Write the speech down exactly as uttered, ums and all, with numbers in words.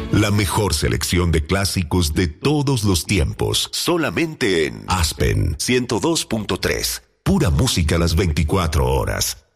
La mejor selección de clásicos de todos los tiempos, solamente en Aspen ciento dos punto tres. Pura música las veinticuatro horas.